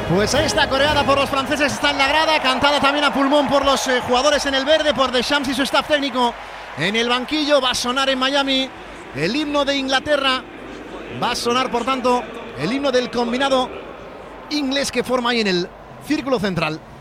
Pues ahí está, coreada por los franceses, está en la grada, cantada también a pulmón por los jugadores en el verde, por Deschamps y su staff técnico en el banquillo. Va a sonar en Miami el himno de Inglaterra, va a sonar por tanto el himno del combinado inglés que forma ahí en el círculo central.